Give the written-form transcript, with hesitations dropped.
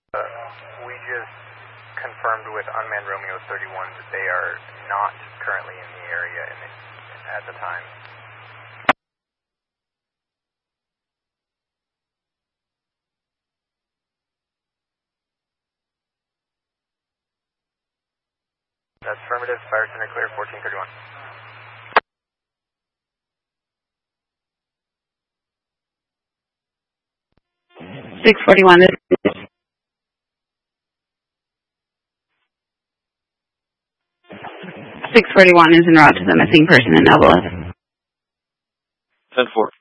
We just confirmed with Unmanned Romeo 31 that they are not currently in the area at the time. That's affirmative. Fire center clear, 1431. 641. 641 is en route to the missing person in Evelyn. 10-4.